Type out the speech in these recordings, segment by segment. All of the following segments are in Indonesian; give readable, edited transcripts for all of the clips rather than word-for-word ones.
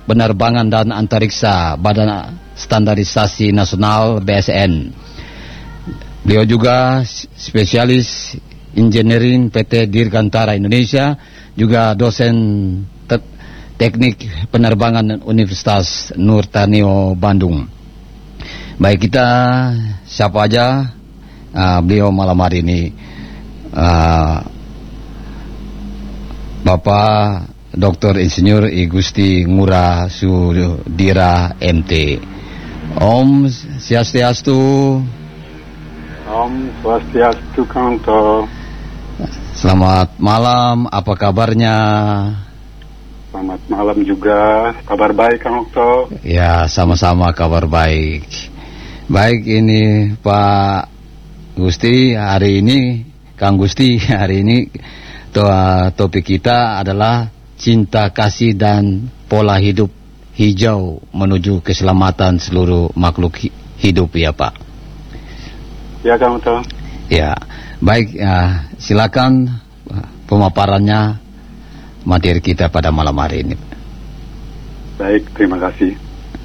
Penerbangan dan Antariksa Badan Standarisasi Nasional BSN. Beliau juga spesialis engineering PT Dirgantara Indonesia, juga dosen teknik penerbangan Universitas Nurtanio Bandung. Baik, kita siapa aja beliau malam hari ini. Bapak Dr. Insinyur I Gusti Ngurah Sudira MT. Om Swastiastu. Om Swastiastu, Kang To. Selamat malam, apa kabarnya? Selamat malam juga, kabar baik Kang To. Ya, sama-sama kabar baik. Baik, ini Pak Gusti, hari ini Kang Gusti, hari ini topik kita adalah cinta kasih dan pola hidup hijau menuju keselamatan seluruh makhluk hidup, ya Pak. Ya Kang To. Ya, baik, silakan pemaparannya materi kita pada malam hari ini. Baik, terima kasih.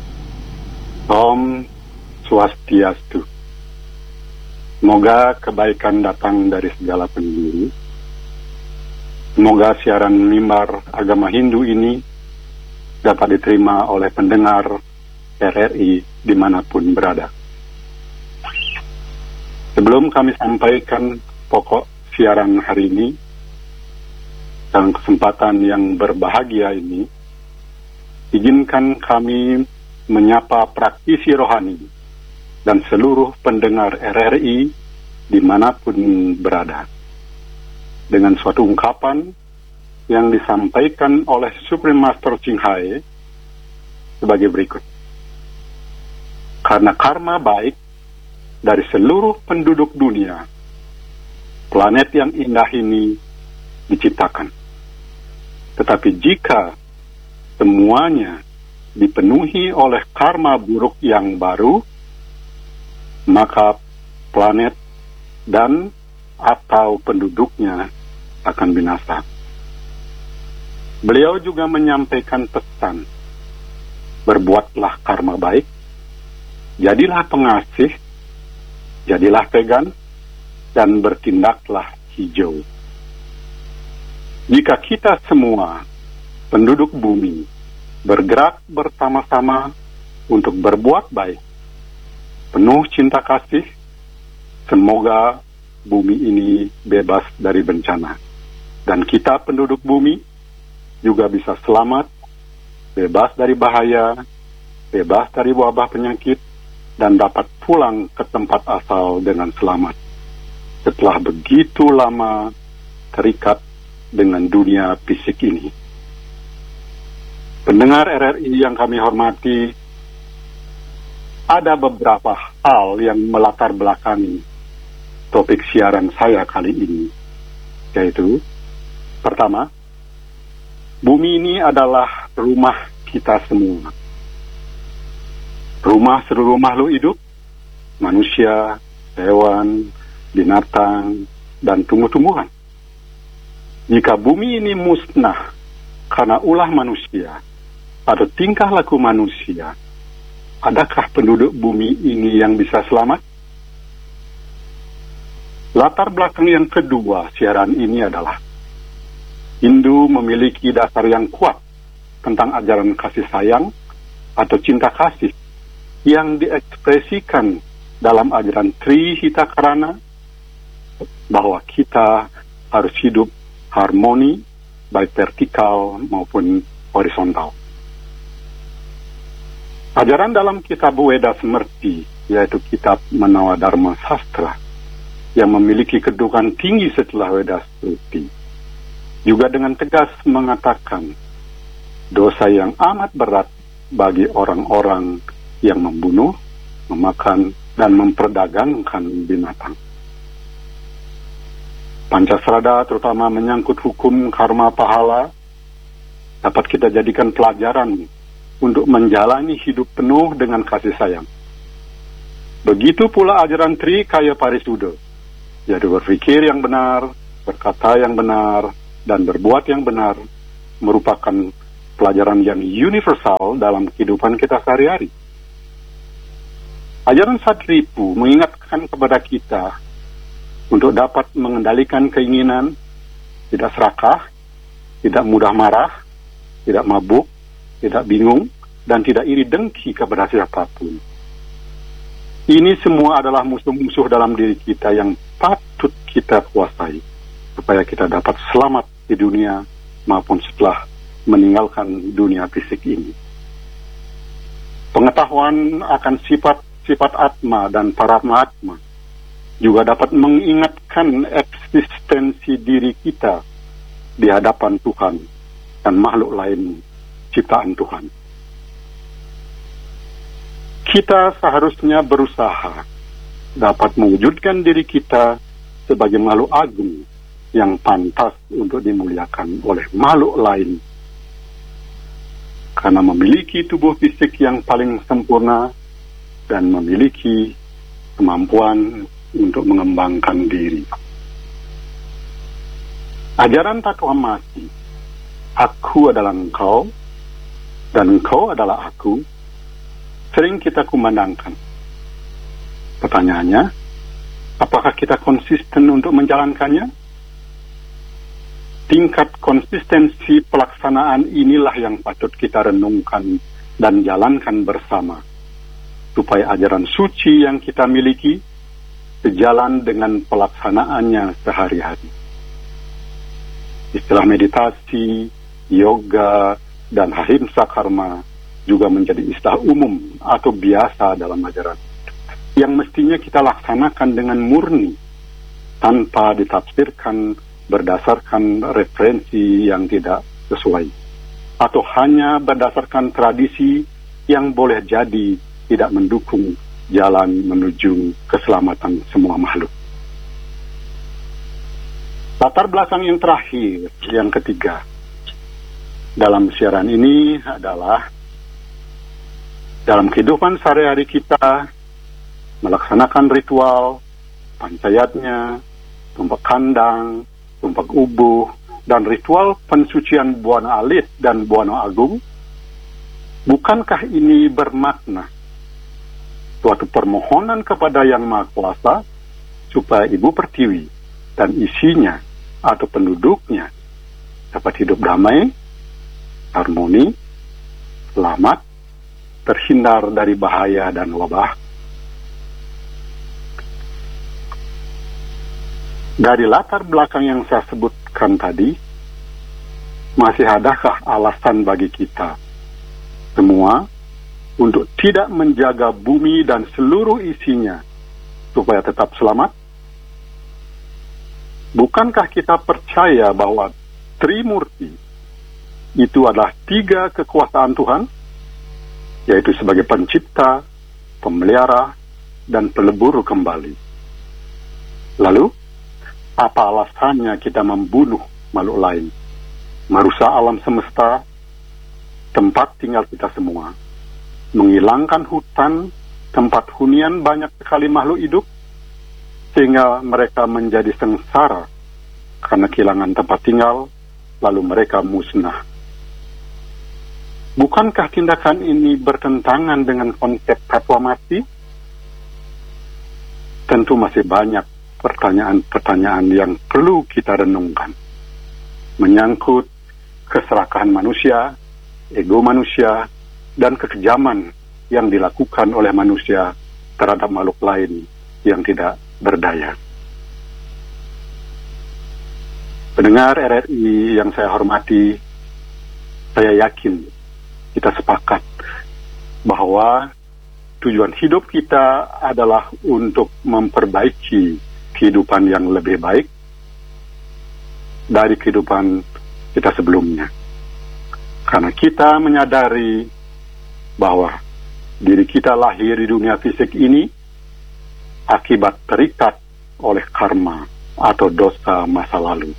Om Swastiastu. Semoga kebaikan datang dari segala pendiri. Semoga siaran mimbar agama Hindu ini dapat diterima oleh pendengar RRI dimanapun berada. Sebelum kami sampaikan pokok siaran hari ini, dalam kesempatan yang berbahagia ini, izinkan kami menyapa praktisi rohani dan seluruh pendengar RRI dimanapun berada, dengan suatu ungkapan yang disampaikan oleh Supreme Master Ching Hai sebagai berikut. Karena karma baik dari seluruh penduduk dunia, planet yang indah ini diciptakan. Tetapi jika semuanya dipenuhi oleh karma buruk yang baru, maka planet dan atau penduduknya akan binasa. Beliau juga menyampaikan pesan, berbuatlah karma baik, jadilah pengasih, jadilah vegan, dan bertindaklah hijau. Jika kita semua, penduduk bumi, bergerak bersama-sama untuk berbuat baik, penuh cinta kasih, semoga bumi ini bebas dari bencana. Dan kita penduduk bumi juga bisa selamat, bebas dari bahaya, bebas dari wabah penyakit, dan dapat pulang ke tempat asal dengan selamat. Setelah begitu lama terikat dengan dunia fisik ini. Pendengar RRI yang kami hormati, ada beberapa hal yang melatar belakangi topik siaran saya kali ini, yaitu pertama, bumi ini adalah rumah kita semua, rumah seluruh makhluk hidup, manusia, hewan, binatang, dan tumbuh-tumbuhan. Jika bumi ini musnah karena ulah manusia atau tingkah laku manusia, adakah penduduk bumi ini yang bisa selamat? Latar belakang yang kedua siaran ini adalah Hindu memiliki dasar yang kuat tentang ajaran kasih sayang atau cinta kasih yang diekspresikan dalam ajaran Tri Hitakarana, bahwa kita harus hidup harmoni baik vertikal maupun horizontal. Ajaran dalam kitab Weda Smrti, yaitu kitab Manawa Dharma Sastra, yang memiliki kedudukan tinggi setelah Weda Smrti, juga dengan tegas mengatakan dosa yang amat berat bagi orang-orang yang membunuh, memakan, dan memperdagangkan binatang. Pancasrada terutama menyangkut hukum karma pahala dapat kita jadikan pelajaran untuk menjalani hidup penuh dengan kasih sayang. Begitu pula ajaran Tri Kaya Parisuda, yaitu berpikir yang benar, berkata yang benar, dan berbuat yang benar, merupakan pelajaran yang universal dalam kehidupan kita sehari-hari. Ajaran Sadripu mengingatkan kepada kita untuk dapat mengendalikan keinginan, tidak serakah, tidak mudah marah, tidak mabuk, tidak bingung, dan tidak iri dengki kepada siapapun. Ini semua adalah musuh-musuh dalam diri kita yang patut kita kuasai, supaya kita dapat selamat di dunia maupun setelah meninggalkan dunia fisik ini. Pengetahuan akan sifat atma dan paramatma juga dapat mengingatkan eksistensi diri kita di hadapan Tuhan dan makhluk lain ciptaan Tuhan. Kita seharusnya berusaha dapat mewujudkan diri kita sebagai makhluk agung yang pantas untuk dimuliakan oleh makhluk lain. Karena memiliki tubuh fisik yang paling sempurna dan memiliki kemampuan untuk mengembangkan diri. Ajaran Tathawamati, aku adalah engkau dan engkau adalah aku, sering kita kumandangkan. Pertanyaannya, apakah kita konsisten untuk menjalankannya? Tingkat konsistensi pelaksanaan inilah yang patut kita renungkan dan jalankan bersama, supaya ajaran suci yang kita miliki sejalan dengan pelaksanaannya sehari-hari. Istilah meditasi, yoga, dan ahimsa karma juga menjadi istilah umum atau biasa dalam ajaran, yang mestinya kita laksanakan dengan murni, tanpa ditafsirkan berdasarkan referensi yang tidak sesuai, atau hanya berdasarkan tradisi yang boleh jadi tidak mendukung jalan menuju keselamatan semua makhluk. Latar belakang yang terakhir, yang ketiga, dalam siaran ini adalah dalam kehidupan sehari-hari kita melaksanakan ritual, pancayatnya, tumpak kandang, tumpak ubuh, dan ritual pensucian Buana Alit dan Buana Agung. Bukankah ini bermakna suatu permohonan kepada Yang Maha Kuasa supaya Ibu Pertiwi dan isinya atau penduduknya dapat hidup damai, harmoni, selamat, terhindar dari bahaya dan wabah? Dari latar belakang yang saya sebutkan tadi, masih adakah alasan bagi kita semua untuk tidak menjaga bumi dan seluruh isinya supaya tetap selamat? Bukankah kita percaya bahwa Trimurti itu adalah 3 kekuasaan Tuhan, yaitu sebagai pencipta, pemelihara, dan pelebur kembali? Lalu, apa alasannya kita membunuh makhluk lain, merusak alam semesta, tempat tinggal kita semua, menghilangkan hutan, tempat hunian banyak sekali makhluk hidup, sehingga mereka menjadi sengsara karena kehilangan tempat tinggal, lalu mereka musnah? Bukankah tindakan ini bertentangan dengan konsep Tathawamati? Tentu masih banyak pertanyaan-pertanyaan yang perlu kita renungkan, menyangkut keserakahan manusia, ego manusia, dan kekejaman yang dilakukan oleh manusia terhadap makhluk lain yang tidak berdaya. Pendengar RRI yang saya hormati, saya yakin kita sepakat bahwa tujuan hidup kita adalah untuk memperbaiki kehidupan yang lebih baik dari kehidupan kita sebelumnya. Karena kita menyadari bahwa diri kita lahir di dunia fisik ini akibat terikat oleh karma atau dosa masa lalu.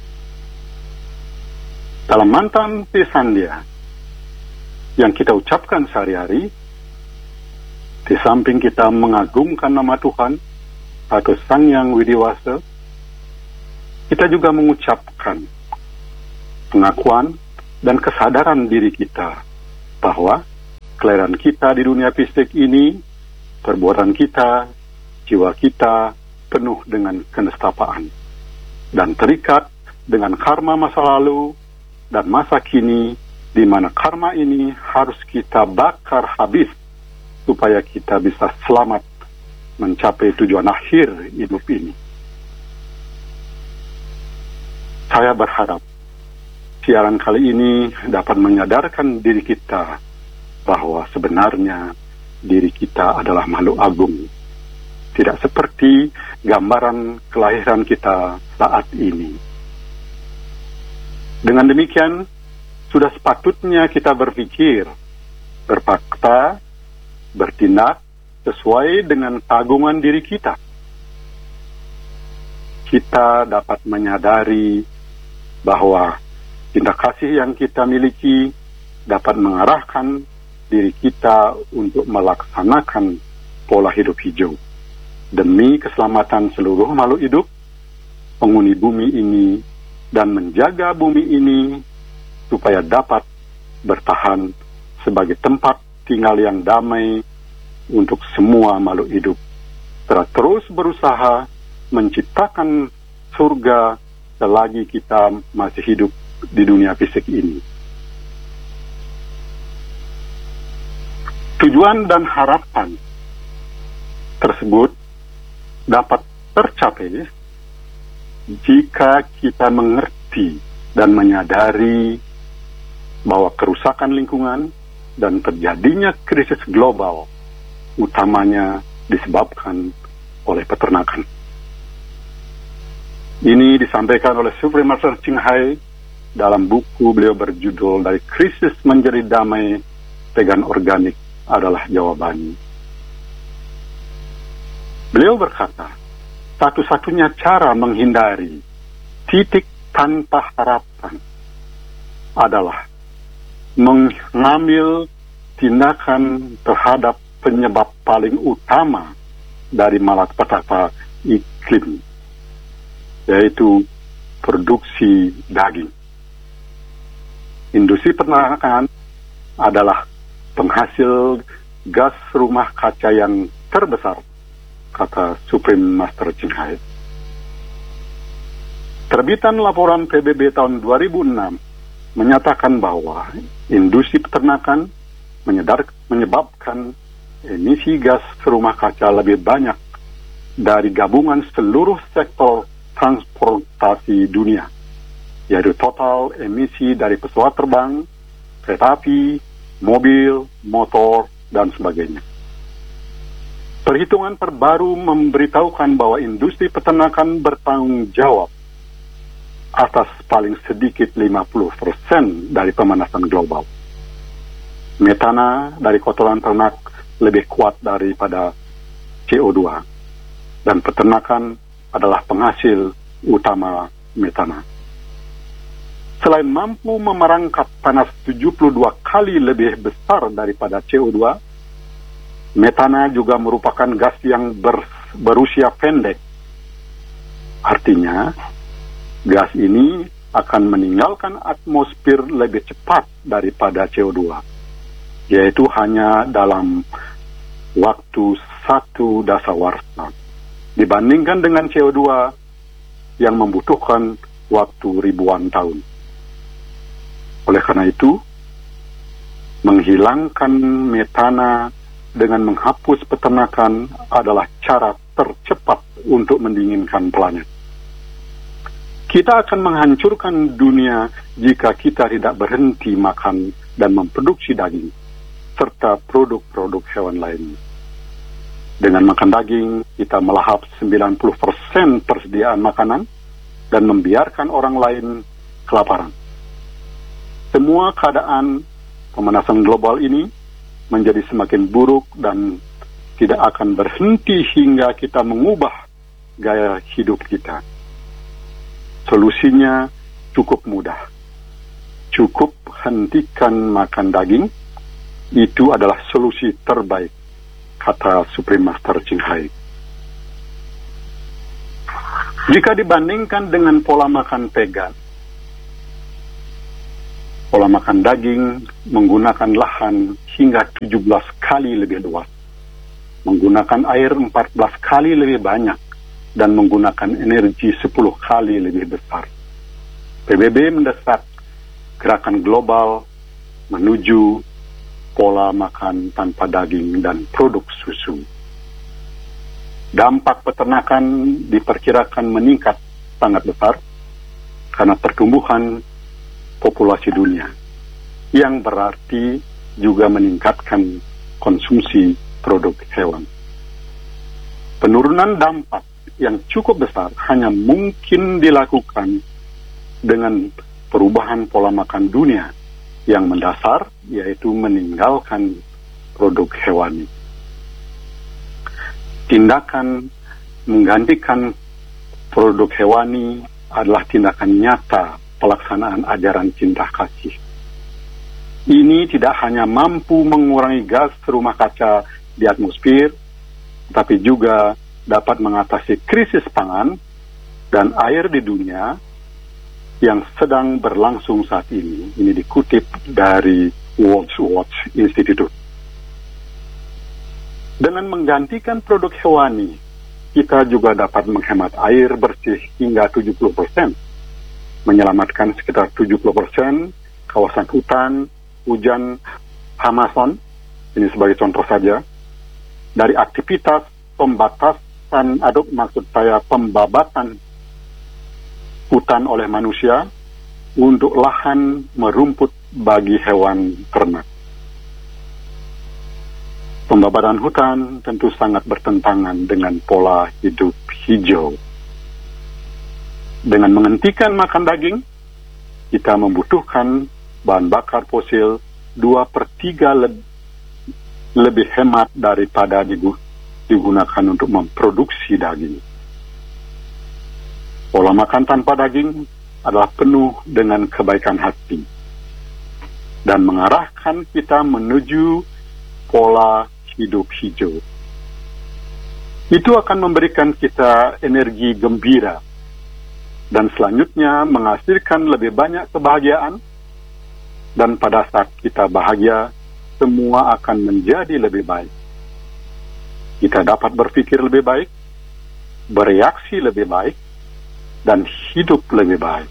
Dalam mantan Pisandia yang kita ucapkan sehari-hari, di samping kita mengagungkan nama Tuhan atau Sang Yang Widiwasa, kita juga mengucapkan pengakuan dan kesadaran diri kita bahwa kelahiran kita di dunia fisik ini, perbuatan kita, jiwa kita penuh dengan kenistapaan dan terikat dengan karma masa lalu dan masa kini, di mana karma ini harus kita bakar habis supaya kita bisa selamat mencapai tujuan akhir hidup ini. Saya berharap siaran kali ini dapat menyadarkan diri kita bahwa sebenarnya diri kita adalah makhluk agung, tidak seperti gambaran kelahiran kita saat ini. Dengan demikian, sudah sepatutnya kita berpikir, berfakta, bertindak sesuai dengan keagungan diri kita. Kita dapat menyadari bahwa cinta kasih yang kita miliki dapat mengarahkan diri kita untuk melaksanakan pola hidup hijau demi keselamatan seluruh makhluk hidup, penghuni bumi ini, dan menjaga bumi ini supaya dapat bertahan sebagai tempat tinggal yang damai untuk semua makhluk hidup, serta terus berusaha menciptakan surga selagi kita masih hidup di dunia fisik ini. Tujuan dan harapan tersebut dapat tercapai jika kita mengerti dan menyadari bahwa kerusakan lingkungan dan terjadinya krisis global utamanya disebabkan oleh peternakan. Ini disampaikan oleh Supreme Master Ching Hai dalam buku beliau berjudul Dari Krisis Menjadi Damai, Vegan Organik adalah Jawaban. Beliau berkata, satu-satunya cara menghindari titik tanpa harapan adalah mengambil tindakan terhadap penyebab paling utama dari malapetaka iklim, yaitu produksi daging. Industri peternakan adalah penghasil gas rumah kaca yang terbesar, kata Supreme Master Ching Hai. Terbitan laporan PBB tahun 2006 menyatakan bahwa industri peternakan menyebabkan emisi gas rumah kaca lebih banyak dari gabungan seluruh sektor transportasi dunia, yaitu total emisi dari pesawat terbang, kereta api, mobil, motor, dan sebagainya. Perhitungan terbaru memberitahukan bahwa industri peternakan bertanggung jawab atas paling sedikit 50% dari pemanasan global. Metana dari kotoran ternak lebih kuat daripada CO2, dan peternakan adalah penghasil utama metana. Selain mampu memerangkap panas 72 kali lebih besar daripada CO2, metana juga merupakan gas yang berusia pendek. Artinya, gas ini akan meninggalkan atmosfer lebih cepat daripada CO2, yaitu hanya dalam waktu 1 dasawarsa, dibandingkan dengan CO2 yang membutuhkan waktu ribuan tahun. Oleh karena itu, menghilangkan metana dengan menghapus peternakan adalah cara tercepat untuk mendinginkan planet. Kita akan menghancurkan dunia jika kita tidak berhenti makan dan memproduksi daging, serta produk-produk hewan lain. Dengan makan daging, kita melahap 90% persediaan makanan dan membiarkan orang lain kelaparan. Semua keadaan pemanasan global ini menjadi semakin buruk dan tidak akan berhenti hingga kita mengubah gaya hidup kita. Solusinya cukup mudah. Cukup hentikan makan daging. Itu adalah solusi terbaik, kata Supreme Master Ching Hai. Jika dibandingkan dengan pola makan vegan, Pola makan daging menggunakan lahan hingga 17 kali lebih luas, menggunakan air 14 kali lebih banyak, dan menggunakan energi 10 kali lebih besar. PBB mendesak gerakan global menuju pola makan tanpa daging dan produk susu. Dampak peternakan diperkirakan meningkat sangat besar karena pertumbuhan populasi dunia, yang berarti juga meningkatkan konsumsi produk hewan. Penurunan dampak yang cukup besar hanya mungkin dilakukan dengan perubahan pola makan dunia yang mendasar, yaitu meninggalkan produk hewani. Tindakan menggantikan produk hewani adalah tindakan nyata pelaksanaan ajaran cinta kasih. Ini tidak hanya mampu mengurangi gas rumah kaca di atmosfer, tapi juga dapat mengatasi krisis pangan dan air di dunia yang sedang berlangsung saat ini. Ini dikutip dari World Watch Institute. Dengan menggantikan produk hewani, kita juga dapat menghemat air bersih hingga 70%, menyelamatkan sekitar 70% kawasan hutan, hujan Amazon, ini sebagai contoh saja, dari aktivitas pembatasan, pembabatan hutan oleh manusia untuk lahan merumput bagi hewan ternak. Pembabatan hutan tentu sangat bertentangan dengan pola hidup hijau. Dengan menghentikan makan daging, kita membutuhkan bahan bakar fosil 2/3 lebih hemat daripada digunakan untuk memproduksi daging. Pola makan tanpa daging adalah penuh dengan kebaikan hati dan mengarahkan kita menuju pola hidup hijau. Itu akan memberikan kita energi gembira dan selanjutnya menghasilkan lebih banyak kebahagiaan, dan pada saat kita bahagia, semua akan menjadi lebih baik. Kita dapat berpikir lebih baik, bereaksi lebih baik, dan hidup lebih baik.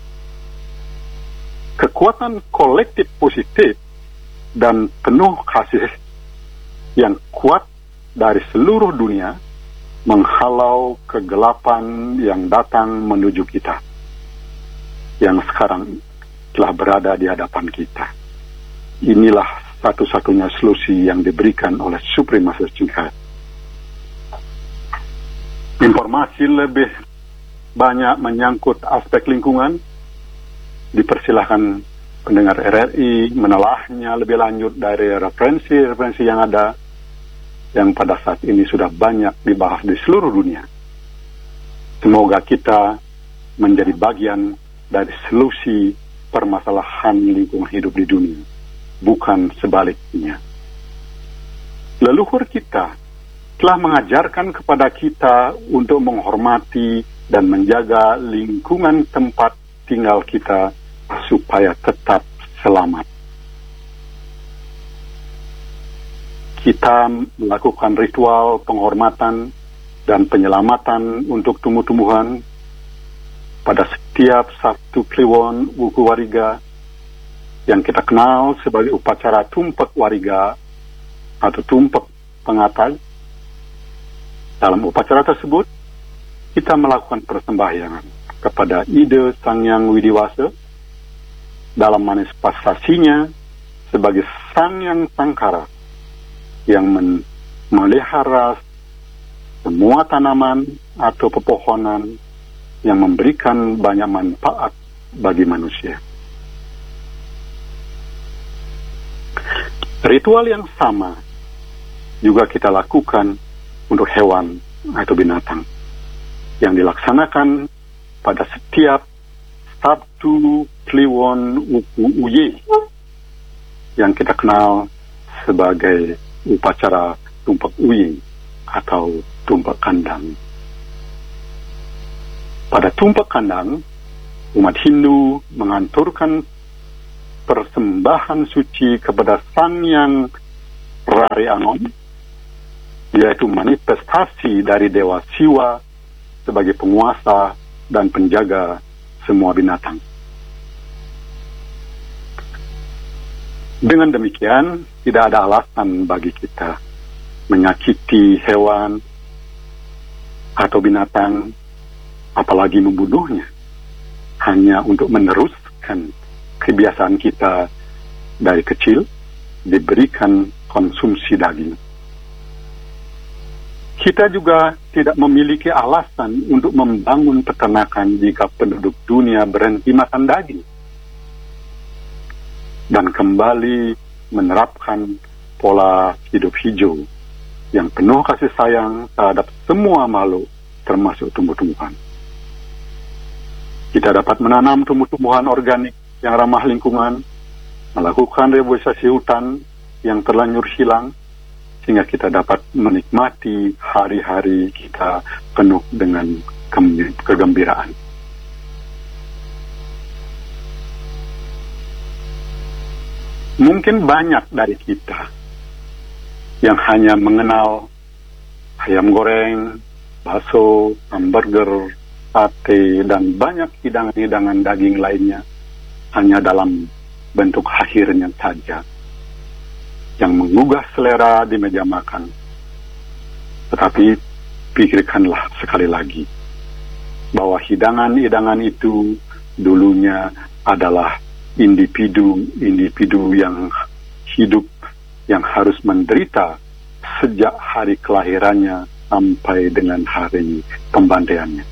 Kekuatan kolektif positif dan penuh kasih yang kuat dari seluruh dunia menghalau kegelapan yang datang menuju kita, yang sekarang telah berada di hadapan kita. Inilah satu-satunya solusi yang diberikan oleh Supreme Master Jihad. Informasi lebih banyak menyangkut aspek lingkungan, dipersilahkan pendengar RRI menelahnya lebih lanjut dari referensi-referensi yang ada, yang pada saat ini sudah banyak dibahas di seluruh dunia. Semoga kita menjadi bagian dari solusi permasalahan lingkungan hidup di dunia, bukan sebaliknya. Leluhur kita telah mengajarkan kepada kita untuk menghormati dan menjaga lingkungan tempat tinggal kita supaya tetap selamat. Kita melakukan ritual penghormatan dan penyelamatan untuk tumbuh-tumbuhan pada setiap Sabtu Kliwon Wuku Wariga, yang kita kenal sebagai upacara Tumpek Wariga atau Tumpek Pengatai. Dalam upacara tersebut, kita melakukan persembahyangan kepada Ide Sang Hyang Widiwasa dalam manifestasinya sebagai Sang Hyang Sangkara yang memelihara semua tanaman atau pepohonan yang memberikan banyak manfaat bagi manusia. Ritual yang sama juga kita lakukan untuk hewan atau binatang, yang dilaksanakan pada setiap Sabtu Kliwon Wuku Uye, yang kita kenal sebagai upacara Tumpek Uye atau Tumpek Kandang. Pada Tumpek Kandang, umat Hindu menganturkan persembahan suci kepada Sang Yang Rari Anon, yaitu manifestasi dari Dewa Siwa sebagai penguasa dan penjaga semua binatang. Dengan demikian, tidak ada alasan bagi kita menyakiti hewan atau binatang, apalagi membunuhnya, hanya untuk meneruskan kebiasaan kita dari kecil diberikan konsumsi daging. Kita juga tidak memiliki alasan untuk membangun peternakan jika penduduk dunia berhenti makan daging dan kembali menerapkan pola hidup hijau yang penuh kasih sayang terhadap semua makhluk, termasuk tumbuh-tumbuhan. Kita dapat menanam tumbuh-tumbuhan organik yang ramah lingkungan, melakukan reboisasi hutan yang terlanjur hilang, sehingga kita dapat menikmati hari-hari kita penuh dengan kegembiraan. Mungkin banyak dari kita yang hanya mengenal ayam goreng, bakso, hamburger, sate, dan banyak hidangan-hidangan daging lainnya hanya dalam bentuk akhirnya saja yang menggugah selera di meja makan. Tetapi pikirkanlah sekali lagi bahwa hidangan-hidangan itu dulunya adalah individu-individu yang hidup, yang harus menderita sejak hari kelahirannya sampai dengan hari pembantaiannya.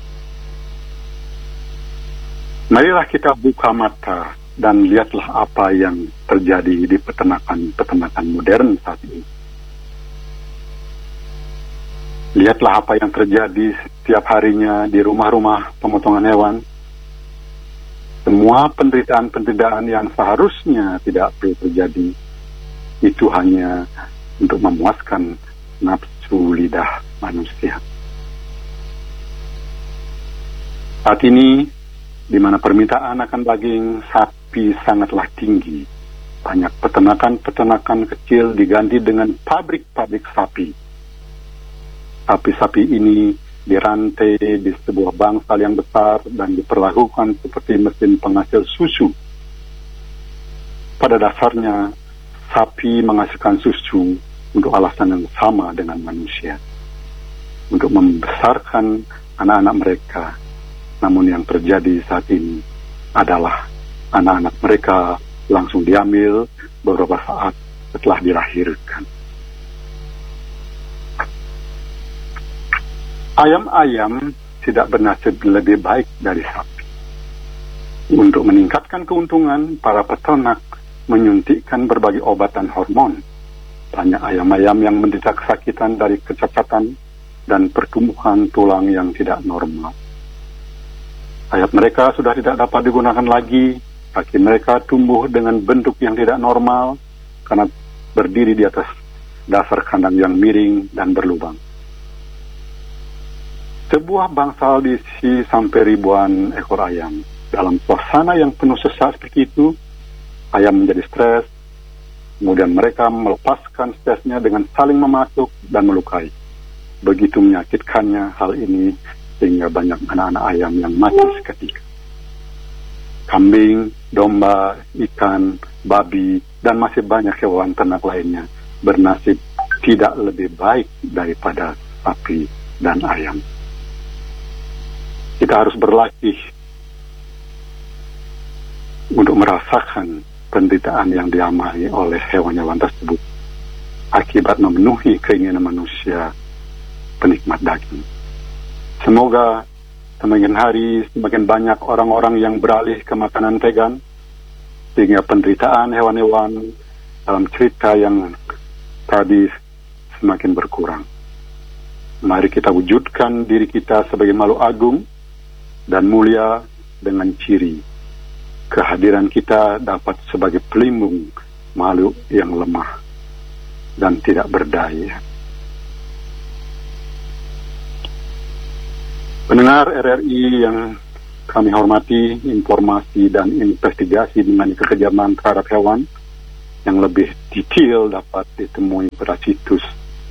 Marilah kita buka mata dan lihatlah apa yang terjadi di peternakan modern saat ini. Lihatlah apa yang terjadi setiap harinya di rumah-rumah pemotongan hewan. Semua penderitaan-penderitaan yang seharusnya tidak perlu terjadi, itu hanya untuk memuaskan nafsu lidah manusia. Saat ini, di mana permintaan akan daging sapi sangatlah tinggi, banyak peternakan kecil diganti dengan pabrik-pabrik sapi. Sapi-sapi ini dirantai di sebuah bangsal yang besar dan diperlakukan seperti mesin penghasil susu. Pada dasarnya, sapi menghasilkan susu untuk alasan yang sama dengan manusia, untuk membesarkan anak-anak mereka. Namun yang terjadi saat ini adalah anak-anak mereka langsung diambil beberapa saat setelah dilahirkan. Ayam-ayam tidak bernasib lebih baik dari sapi. Untuk meningkatkan keuntungan, para peternak menyuntikkan berbagai obat dan hormon. Banyak ayam-ayam yang menderita kesakitan dari kecacatan dan pertumbuhan tulang yang tidak normal. Sayap mereka sudah tidak dapat digunakan lagi, kaki mereka tumbuh dengan bentuk yang tidak normal karena berdiri di atas dasar kandang yang miring dan berlubang. Sebuah bangsal diisi sampai ribuan ekor ayam. Dalam suasana yang penuh sesak seperti itu, ayam menjadi stres, kemudian mereka melepaskan stresnya dengan saling mematuk dan melukai. Begitu menyakitkannya hal ini, sehingga banyak anak-anak ayam yang mati seketika. Kambing, domba, ikan, babi, dan masih banyak hewan ternak lainnya bernasib tidak lebih baik daripada sapi dan ayam. Kita harus berlatih untuk merasakan penderitaan yang dialami oleh hewan-hewan tersebut akibat memenuhi keinginan manusia penikmat daging. Semoga semakin hari semakin banyak orang-orang yang beralih ke makanan vegan, sehingga penderitaan hewan-hewan dalam cerita yang tadi semakin berkurang. Mari kita wujudkan diri kita sebagai makhluk agung dan mulia dengan ciri kehadiran kita dapat sebagai pelindung makhluk yang lemah dan tidak berdaya. Pendengar RRI yang kami hormati informasi dan investigasi mengenai kekejaman terhadap hewan yang lebih detail dapat ditemui pada situs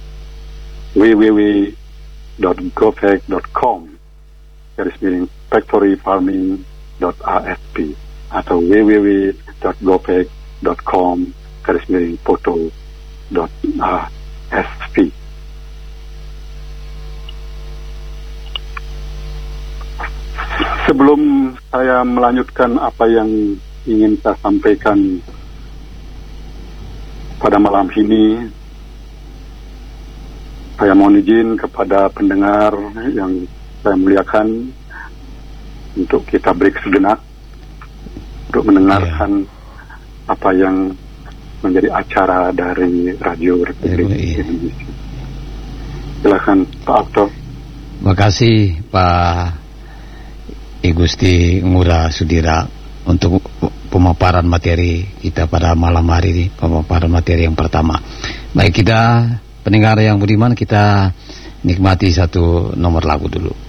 www.gopek.com/factoryfarming.asp atau www.gopek.com/foto.asp. Sebelum saya melanjutkan apa yang ingin saya sampaikan pada malam ini, saya mohon izin kepada pendengar yang saya muliakan untuk kita break sejenak untuk mendengarkan apa yang menjadi acara dari Radio Republik Indonesia. Silakan Pak Aktor. Terima kasih Pak I Gusti Ngurah Sudira untuk pemaparan materi kita pada malam hari ini, pemaparan materi yang pertama. Baik, kita pendengar yang budiman, kita nikmati satu nomor lagu dulu.